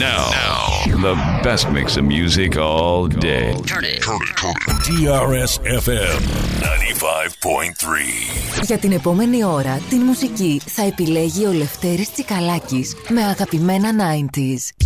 Now, the best mix of music all day. Turn it. DRS FM 95.3. Για την επόμενη ώρα, την μουσική θα επιλέγει ο Λευτέρης Τσικαλάκης με αγαπημένα 90s.